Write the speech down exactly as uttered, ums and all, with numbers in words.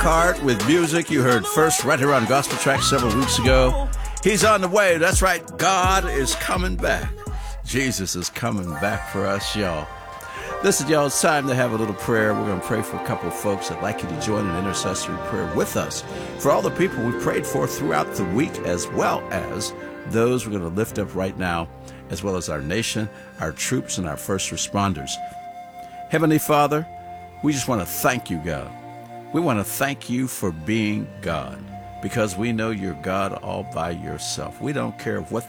Cart with music you heard first right here on Gospel Track several weeks ago. He's on the way. That's right. God is coming back. Jesus is coming back for us, y'all. Listen, y'all, it's time to have a little prayer. We're going to pray for a couple of folks that'd like you to join in intercessory prayer with us. For all the people we've prayed for throughout the week, as well as those we're going to lift up right now, as well as our nation, our troops, and our first responders. Heavenly Father, we just want to thank you, God. We want to thank you for being God, because we know you're God all by yourself. We don't care what